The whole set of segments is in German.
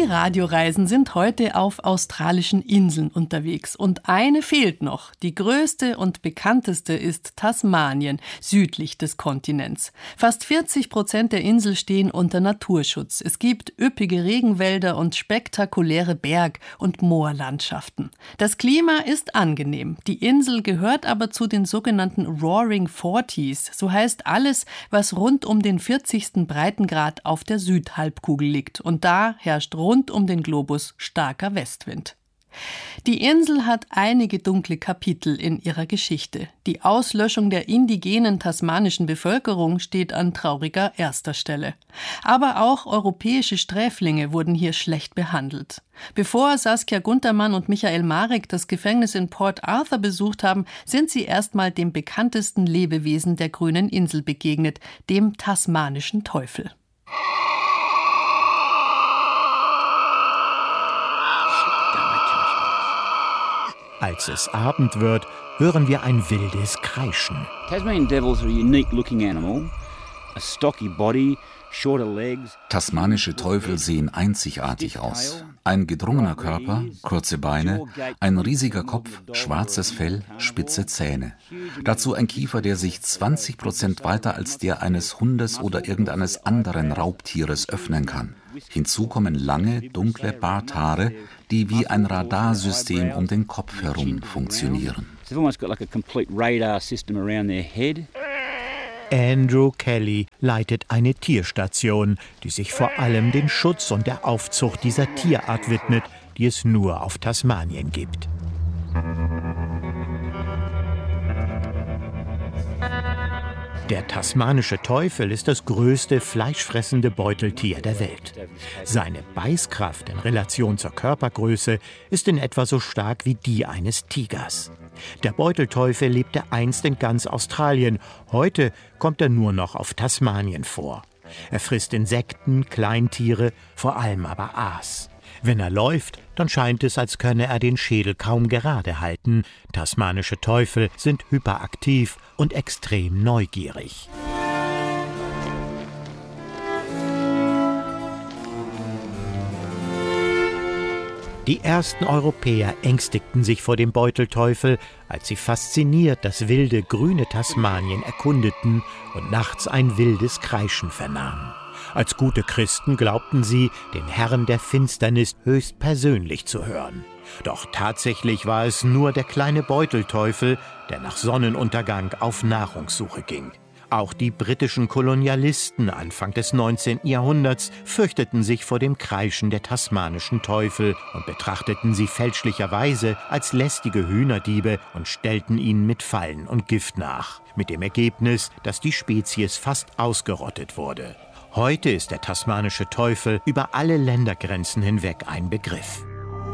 Die Radioreisen sind heute auf australischen Inseln unterwegs. Und eine fehlt noch. Die größte und bekannteste ist Tasmanien, südlich des Kontinents. Fast 40% der Insel stehen unter Naturschutz. Es gibt üppige Regenwälder und spektakuläre Berg- und Moorlandschaften. Das Klima ist angenehm. Die Insel gehört aber zu den sogenannten Roaring Forties. So heißt alles, was rund um den 40. Breitengrad auf der Südhalbkugel liegt. Und da herrscht rund um den Globus starker Westwind. Die Insel hat einige dunkle Kapitel in ihrer Geschichte. Die Auslöschung der indigenen tasmanischen Bevölkerung steht an trauriger erster Stelle. Aber auch europäische Sträflinge wurden hier schlecht behandelt. Bevor Saskia Guntermann und Michael Marek das Gefängnis in Port Arthur besucht haben, sind sie erstmal dem bekanntesten Lebewesen der grünen Insel begegnet, dem tasmanischen Teufel. Als es Abend wird, hören wir ein wildes Kreischen. Tasmanian devils are a unique looking animal. A stocky body, shorter legs. Tasmanische Teufel sehen einzigartig aus. Ein gedrungener Körper, kurze Beine, ein riesiger Kopf, schwarzes Fell, spitze Zähne. Dazu ein Kiefer, der sich 20% weiter als der eines Hundes oder irgendeines anderen Raubtieres öffnen kann. Hinzu kommen lange, dunkle Barthaare, die wie ein Radarsystem um den Kopf herum funktionieren. Andrew Kelly leitet eine Tierstation, die sich vor allem den Schutz und der Aufzucht dieser Tierart widmet, die es nur auf Tasmanien gibt. Der tasmanische Teufel ist das größte fleischfressende Beuteltier der Welt. Seine Beißkraft in Relation zur Körpergröße ist in etwa so stark wie die eines Tigers. Der Beutelteufel lebte einst in ganz Australien, heute kommt er nur noch auf Tasmanien vor. Er frisst Insekten, Kleintiere, vor allem aber Aas. Wenn er läuft, dann scheint es, als könne er den Schädel kaum gerade halten. Tasmanische Teufel sind hyperaktiv und extrem neugierig. Die ersten Europäer ängstigten sich vor dem Beutelteufel, als sie fasziniert das wilde, grüne Tasmanien erkundeten und nachts ein wildes Kreischen vernahmen. Als gute Christen glaubten sie, den Herrn der Finsternis höchstpersönlich zu hören. Doch tatsächlich war es nur der kleine Beutelteufel, der nach Sonnenuntergang auf Nahrungssuche ging. Auch die britischen Kolonialisten Anfang des 19. Jahrhunderts fürchteten sich vor dem Kreischen der tasmanischen Teufel und betrachteten sie fälschlicherweise als lästige Hühnerdiebe und stellten ihnen mit Fallen und Gift nach. Mit dem Ergebnis, dass die Spezies fast ausgerottet wurde. Heute ist der tasmanische Teufel über alle Ländergrenzen hinweg ein Begriff.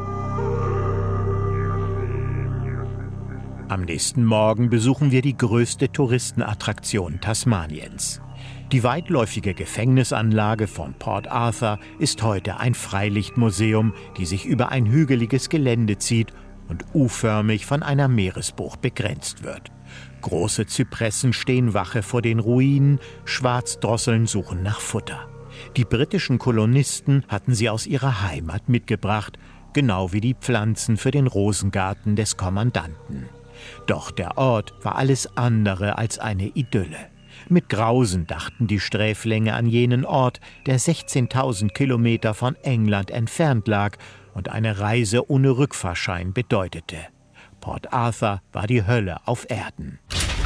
Am nächsten Morgen besuchen wir die größte Touristenattraktion Tasmaniens. Die weitläufige Gefängnisanlage von Port Arthur ist heute ein Freilichtmuseum, die sich über ein hügeliges Gelände zieht und U-förmig von einer Meeresbucht begrenzt wird. Große Zypressen stehen Wache vor den Ruinen, Schwarzdrosseln suchen nach Futter. Die britischen Kolonisten hatten sie aus ihrer Heimat mitgebracht, genau wie die Pflanzen für den Rosengarten des Kommandanten. Doch der Ort war alles andere als eine Idylle. Mit Grausen dachten die Sträflinge an jenen Ort, der 16.000 Kilometer von England entfernt lag und eine Reise ohne Rückfahrschein bedeutete. Port Arthur war die Hölle auf Erden.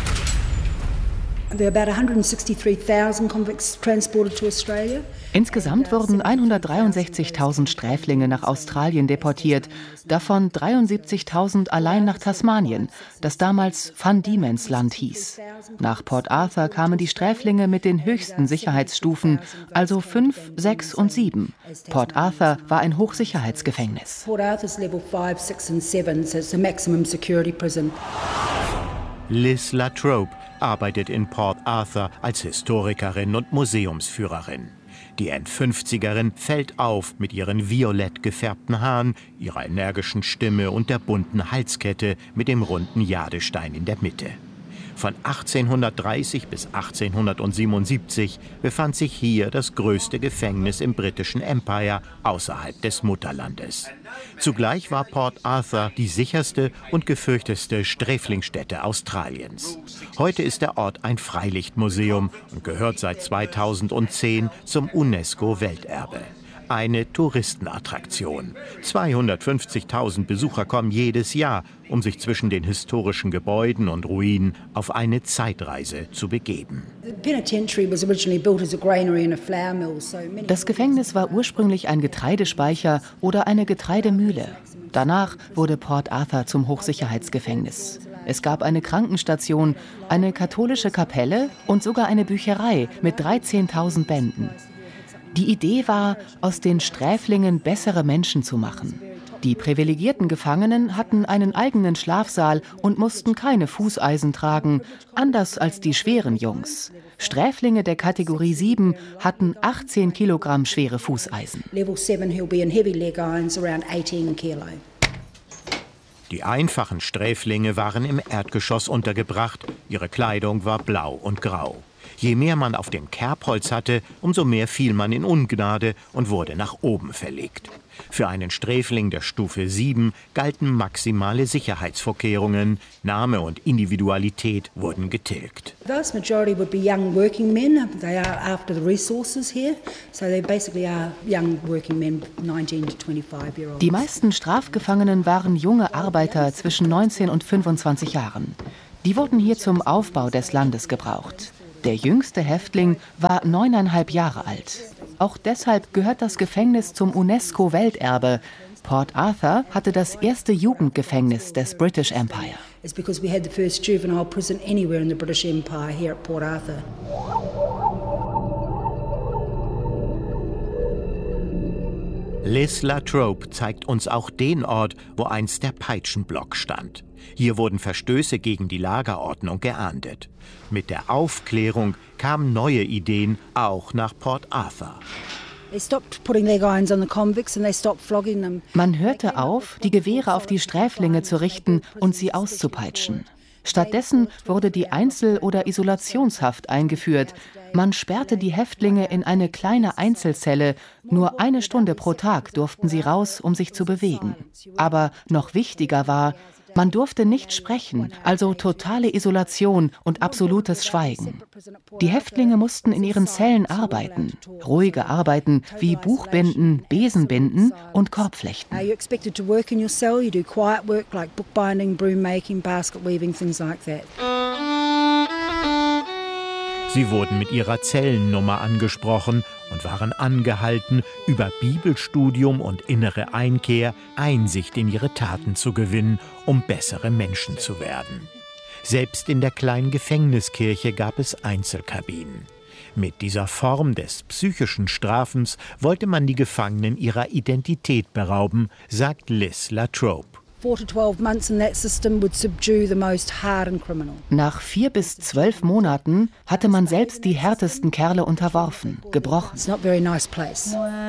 Insgesamt wurden 163.000 Sträflinge nach Australien deportiert, davon 73.000 allein nach Tasmanien, das damals Van Diemen's Land hieß. Nach Port Arthur kamen die Sträflinge mit den höchsten Sicherheitsstufen, also 5, 6 und 7. Port Arthur war ein Hochsicherheitsgefängnis. Port Arthur's level 5, 6 and 7, so it's a maximum security prison. Liz Latrobe arbeitet in Port Arthur als Historikerin und Museumsführerin. Die End-50erin fällt auf mit ihren violett gefärbten Haaren, ihrer energischen Stimme und der bunten Halskette mit dem runden Jadestein in der Mitte. Von 1830 bis 1877 befand sich hier das größte Gefängnis im britischen Empire außerhalb des Mutterlandes. Zugleich war Port Arthur die sicherste und gefürchtetste Sträflingsstätte Australiens. Heute ist der Ort ein Freilichtmuseum und gehört seit 2010 zum UNESCO-Welterbe. Eine Touristenattraktion. 250.000 Besucher kommen jedes Jahr, um sich zwischen den historischen Gebäuden und Ruinen auf eine Zeitreise zu begeben. Das Gefängnis war ursprünglich ein Getreidespeicher oder eine Getreidemühle. Danach wurde Port Arthur zum Hochsicherheitsgefängnis. Es gab eine Krankenstation, eine katholische Kapelle und sogar eine Bücherei mit 13.000 Bänden. Die Idee war, aus den Sträflingen bessere Menschen zu machen. Die privilegierten Gefangenen hatten einen eigenen Schlafsaal und mussten keine Fußeisen tragen, anders als die schweren Jungs. Sträflinge der Kategorie 7 hatten 18 Kilogramm schwere Fußeisen. Die einfachen Sträflinge waren im Erdgeschoss untergebracht. Ihre Kleidung war blau und grau. Je mehr man auf dem Kerbholz hatte, umso mehr fiel man in Ungnade und wurde nach oben verlegt. Für einen Sträfling der Stufe 7 galten maximale Sicherheitsvorkehrungen. Name und Individualität wurden getilgt. Die meisten Strafgefangenen waren junge Arbeiter zwischen 19 und 25 Jahren. Die wurden hier zum Aufbau des Landes gebraucht. Der jüngste Häftling war 9,5 Jahre alt. Auch deshalb gehört das Gefängnis zum UNESCO-Welterbe. Port Arthur hatte das erste Jugendgefängnis des British Empire. Liz Latrobe zeigt uns auch den Ort, wo einst der Peitschenblock stand. Hier wurden Verstöße gegen die Lagerordnung geahndet. Mit der Aufklärung kamen neue Ideen auch nach Port Arthur. Man hörte auf, die Gewehre auf die Sträflinge zu richten und sie auszupeitschen. Stattdessen wurde die Einzel- oder Isolationshaft eingeführt. Man sperrte die Häftlinge in eine kleine Einzelzelle. Nur 1 Stunde pro Tag durften sie raus, um sich zu bewegen. Aber noch wichtiger war, man durfte nicht sprechen, also totale Isolation und absolutes Schweigen. Die Häftlinge mussten in ihren Zellen arbeiten. Ruhige Arbeiten wie Buchbinden, Besenbinden und Korbflechten. Sie wurden mit ihrer Zellennummer angesprochen und waren angehalten, über Bibelstudium und innere Einkehr Einsicht in ihre Taten zu gewinnen, um bessere Menschen zu werden. Selbst in der kleinen Gefängniskirche gab es Einzelkabinen. Mit dieser Form des psychischen Strafens wollte man die Gefangenen ihrer Identität berauben, sagt Liz Latrobe. Nach 4 bis 12 Monaten hatte man selbst die härtesten Kerle unterworfen, gebrochen.